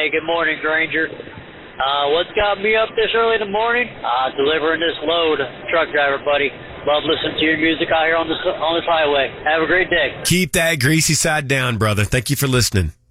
Hey, good morning, Granger. What's got me up this early in the morning? Delivering this load. Truck driver, buddy. Love listening to your music out here on this highway. Have a great day. Keep that greasy side down, brother. Thank you for listening.